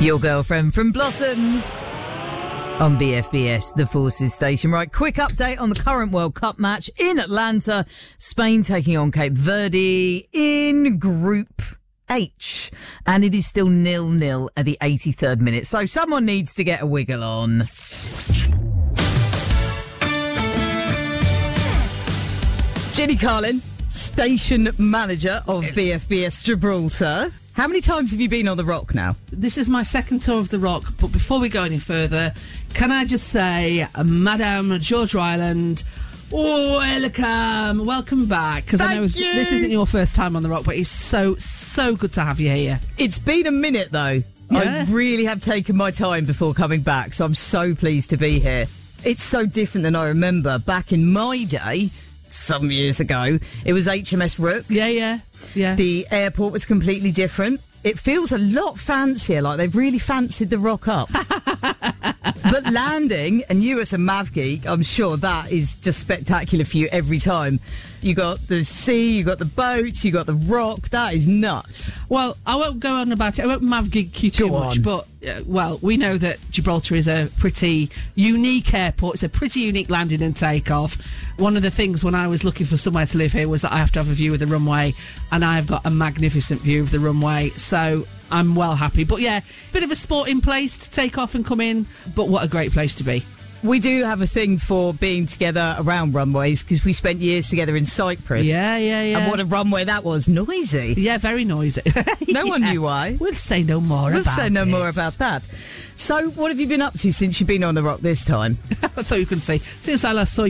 Your girlfriend from Blossoms on BFBS, the Forces Station. Right, quick update on the current World Cup match in Atlanta. Spain taking on Cape Verde in Group H. And it is still 0-0 at the 83rd minute. So someone needs to get a wiggle on. Jenny Carlin, station manager of BFBS Gibraltar. How many times have you been on the Rock now? This is my second tour of the Rock, but before we go any further, can I just say, Madame George Ryland, welcome back, because I know this isn't your first time on the Rock, but it's so good to have you here. It's been a minute though. Yeah. I really have taken my time before coming back, so I'm so pleased to be here. It's so different than I remember. Back in my day, some years ago, it was HMS Rook. Yeah. The airport was completely different. It feels a lot fancier, like they've really fancied the Rock up. But landing, and you as a Mav geek, I'm sure that is just spectacular for you every time. You got the sea, you got the boats, you got the Rock. That is nuts. Well, I won't go on about it. I won't Mav geek you too much, but, we know that Gibraltar is a pretty unique airport. It's a pretty unique landing and takeoff. One of the things when I was looking for somewhere to live here was that I have to have a view of the runway, and I have got a magnificent view of the runway, so I'm well happy. But yeah, bit of a sporting place to take off and come in, but what a great place to be. We do have a thing for being together around runways because we spent years together in Cyprus. Yeah. And what a runway that was. Noisy. Yeah, very noisy. No one knew why. We'll say no more about it. We'll say no more about that. So what have you been up to since you've been on the Rock this time? I thought you could say, since I last saw you